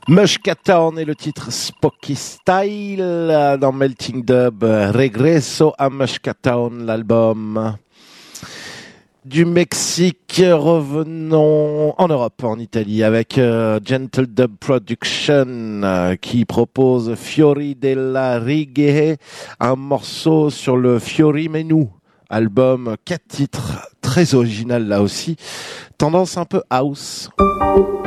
Mushkatown est le titre Spooky Style dans Melting Dub. Regreso a Mushkatown, l'album. Du Mexique, revenons en Europe, en Italie, avec Gentle Dub Production qui propose Fiori della Righe, un morceau sur le Fiori Menu, album 4 titres, très original là aussi, tendance un peu house.